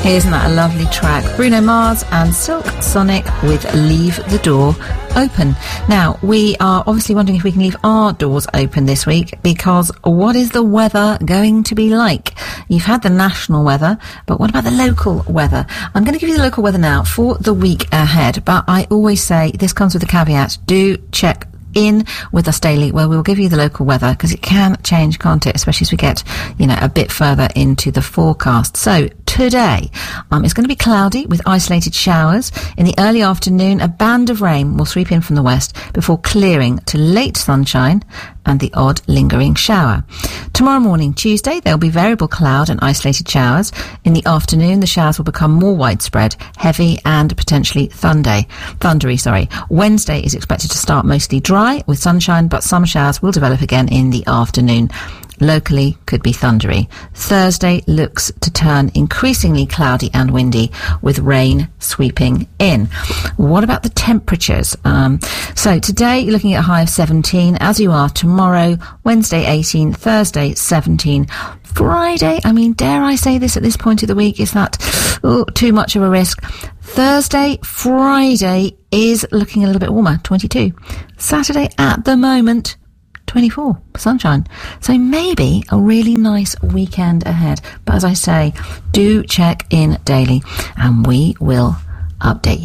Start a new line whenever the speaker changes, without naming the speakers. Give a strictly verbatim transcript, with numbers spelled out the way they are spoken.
Isn't that a lovely track? Bruno Mars and Silk Sonic with Leave the Door Open. Now, we are obviously wondering if we can leave our doors open this week, because what is the weather going to be like? You've had the national weather, but what about the local weather? I'm going to give you the local weather now for the week ahead, but I always say this comes with a caveat. Do check in with us daily, where we'll give you the local weather, because it can change, can't it, especially as we get, you know, a bit further into the forecast. So today um, it's going to be cloudy with isolated showers. In the early afternoon, a band of rain will sweep in from the west before clearing to late sunshine and the odd lingering shower. Tomorrow morning, Tuesday, there'll be variable cloud and isolated showers. In the afternoon, the showers will become more widespread, heavy and potentially thundery. Thundery, sorry. Wednesday is expected to start mostly dry with sunshine, but some showers will develop again in the afternoon. Locally could be thundery. Thursday looks to turn increasingly cloudy and windy with rain sweeping in. What about the temperatures? Um, so today you're looking at a high of seventeen, as you are tomorrow, Wednesday eighteen, Thursday seventeen. Friday, I mean, dare I say this at this point of the week? Is that oh, too much of a risk? Thursday, Friday is looking a little bit warmer, twenty-two. Saturday at the moment, twenty-four, sunshine. So maybe a really nice weekend ahead. But as I say, do check in daily and we will update you.